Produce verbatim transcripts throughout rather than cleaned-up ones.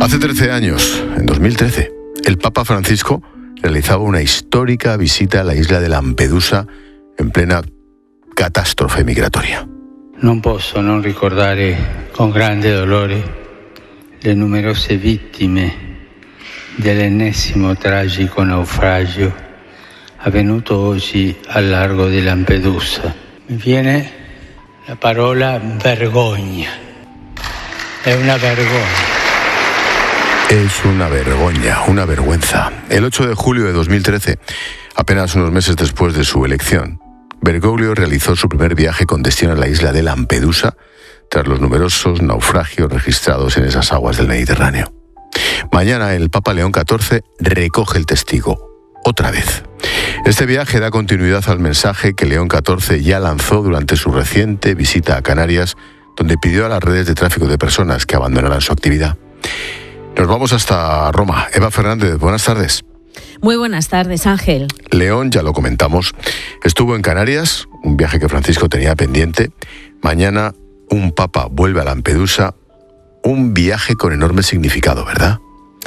Hace trece años, en dos mil trece, el Papa Francisco realizaba una histórica visita a la isla de Lampedusa en plena catástrofe migratoria. Non posso non ricordare con grande dolore le numerose vittime dell'ennesimo tragico naufragio avvenuto oggi al largo di Lampedusa. Mi viene la parola vergogna. È una vergogna. Es una vergüenza, una vergüenza. El ocho de julio de dos mil trece, apenas unos meses después de su elección, Bergoglio realizó su primer viaje con destino a la isla de Lampedusa tras los numerosos naufragios registrados en esas aguas del Mediterráneo. Mañana el Papa León catorce recoge el testigo, otra vez. Este viaje da continuidad al mensaje que León catorce ya lanzó durante su reciente visita a Canarias, donde pidió a las redes de tráfico de personas que abandonaran su actividad. Nos vamos hasta Roma. Eva Fernández, buenas tardes. Muy buenas tardes, Ángel. León, ya lo comentamos, estuvo en Canarias, un viaje que Francisco tenía pendiente. Mañana un papa vuelve a Lampedusa, un viaje con enorme significado, ¿verdad?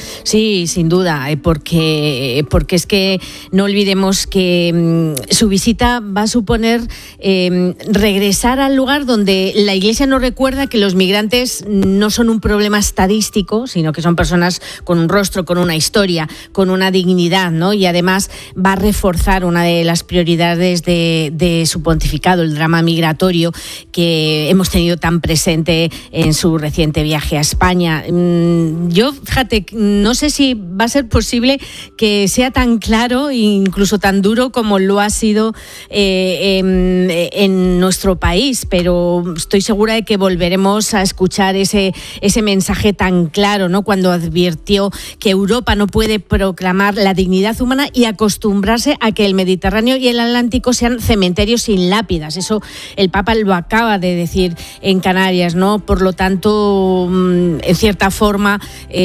Sí, sin duda, porque, porque es que no olvidemos que mmm, su visita va a suponer eh, regresar al lugar donde la Iglesia nos recuerda que los migrantes no son un problema estadístico, sino que son personas con un rostro, con una historia, con una dignidad, ¿no? Y además va a reforzar una de las prioridades de, de su pontificado, el drama migratorio que hemos tenido tan presente en su reciente viaje a España. Yo, fíjate, no sé si va a ser posible que sea tan claro e incluso tan duro como lo ha sido eh, en, en nuestro país, pero estoy segura de que volveremos a escuchar ese, ese mensaje tan claro, ¿no? Cuando advirtió que Europa no puede proclamar la dignidad humana y acostumbrarse a que el Mediterráneo y el Atlántico sean cementerios sin lápidas. Eso el Papa lo acaba de decir en Canarias, ¿no? Por lo tanto, en cierta forma,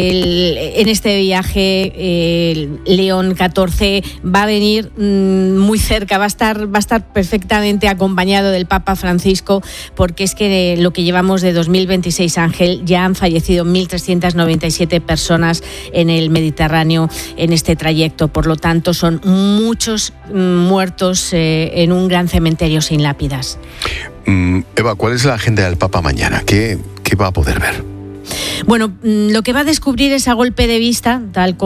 el en este viaje eh, León catorce va a venir mmm, muy cerca, va a estar va a estar perfectamente acompañado del Papa Francisco, porque es que eh, lo que llevamos de dos mil veintiséis, Ángel, ya han fallecido mil trescientas noventa y siete personas en el Mediterráneo en este trayecto. Por lo tanto, son muchos mm, muertos eh, en un gran cementerio sin lápidas. Mm, Eva, ¿cuál es la agenda del Papa mañana? ¿Qué, qué va a poder ver? Bueno, lo que va a descubrir es a golpe de vista, tal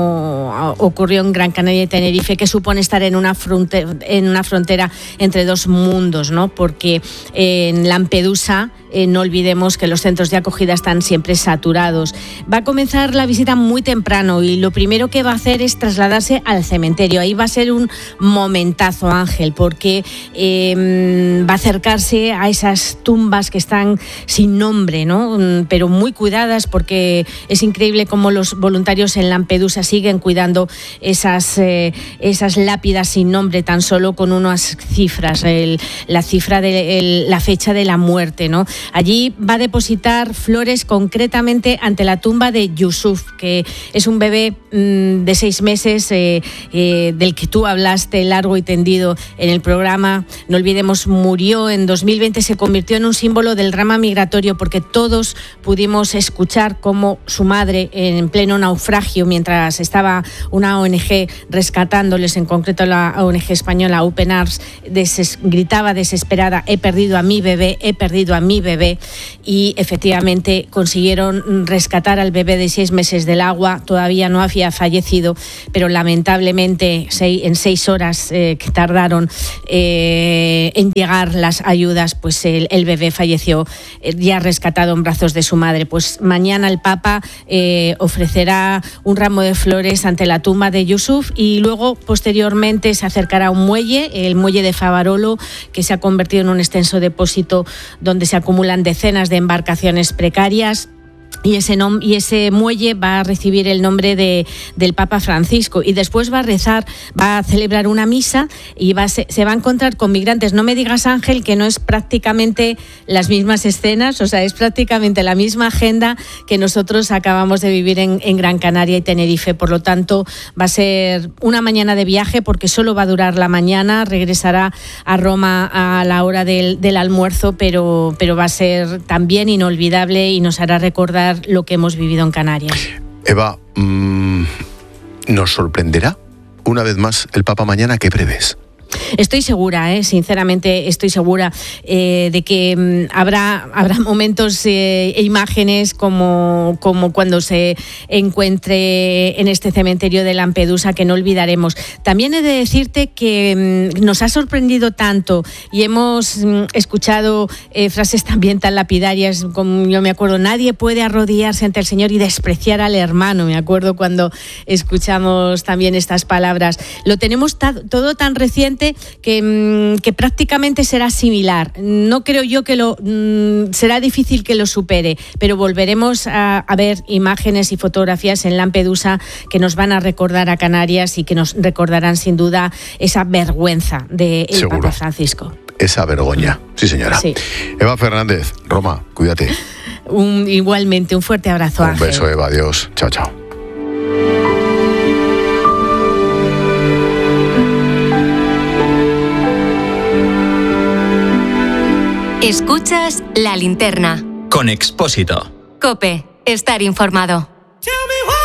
como ocurrió en Gran Canaria y Tenerife, que supone estar en una frontera, en una frontera entre dos mundos, ¿no? Porque en Lampedusa, eh, no olvidemos que los centros de acogida están siempre saturados. Va a comenzar la visita muy temprano y lo primero que va a hacer es trasladarse al cementerio. Ahí va a ser un momentazo, Ángel, porque eh, va a acercarse a esas tumbas que están sin nombre, ¿no? Pero muy cuidadas, porque es increíble cómo los voluntarios en Lampedusa siguen cuidando esas, eh, esas lápidas sin nombre, tan solo con unas cifras, el, la cifra de el, la fecha de la muerte, ¿no? Allí va a depositar flores concretamente ante la tumba de Yusuf, que es un bebé mmm, de seis meses eh, eh, del que tú hablaste largo y tendido en el programa. No olvidemos, murió en dos mil veinte, se convirtió en un símbolo del drama migratorio, porque todos pudimos escuchar cómo su madre, en pleno naufragio, mientras estaba una O N Ge rescatándoles, en concreto la O N Ge española Open Arms, deses- gritaba desesperada: he perdido a mi bebé, he perdido a mi bebé. Y efectivamente consiguieron rescatar al bebé de seis meses del agua. Todavía no había fallecido, pero lamentablemente seis, en seis horas eh, que tardaron eh, en llegar las ayudas, pues el, el bebé falleció eh, ya rescatado en brazos de su madre. Pues mañana el Papa eh, ofrecerá un ramo de flores ante la tumba de Yusuf y luego posteriormente se acercará a un muelle, el muelle de Favarolo, que se ha convertido en un extenso depósito donde se acumulan decenas de embarcaciones precarias. Y ese, nom- y ese muelle va a recibir el nombre de, del Papa Francisco, y después va a rezar, va a celebrar una misa y va a se, se va a encontrar con migrantes. No me digas, Ángel, que no es prácticamente las mismas escenas, o sea, es prácticamente la misma agenda que nosotros acabamos de vivir en, en Gran Canaria y Tenerife. Por lo tanto, va a ser una mañana de viaje, porque solo va a durar la mañana. Regresará a Roma a la hora del, del almuerzo, pero, pero va a ser también inolvidable y nos hará recordar recordar lo que hemos vivido en Canarias. Eva, mmm, ¿nos sorprenderá una vez más el Papa mañana? ¿Qué prevés? Estoy segura, ¿eh? sinceramente estoy segura eh, de que mm, habrá, habrá momentos eh, e imágenes como, como cuando se encuentre en este cementerio de Lampedusa que no olvidaremos. También he de decirte que mm, nos ha sorprendido tanto y hemos mm, escuchado eh, frases también tan lapidarias como yo me acuerdo, nadie puede arrodillarse ante el Señor y despreciar al hermano. Me acuerdo cuando escuchamos también estas palabras. Lo tenemos ta- todo tan reciente Que, que prácticamente será similar. No creo yo que lo será difícil que lo supere, pero volveremos a, a ver imágenes y fotografías en Lampedusa que nos van a recordar a Canarias y que nos recordarán sin duda esa vergüenza del Papa Francisco. Esa vergüenza, sí señora. Sí. Eva Fernández, Roma, cuídate. Un, igualmente, un fuerte abrazo. Un Ángel. beso, Eva, adiós. Chao, chao. Escuchas La Linterna. Con Expósito. COPE. Estar informado.